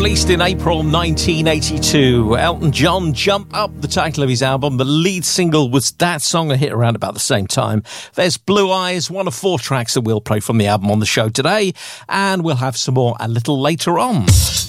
released in April 1982. Elton John, Jump Up, the title of his album. The lead single was that song, a hit around about the same time. There's Blue Eyes, one of 4 tracks that we'll play from the album on the show today, and we'll have some more a little later on.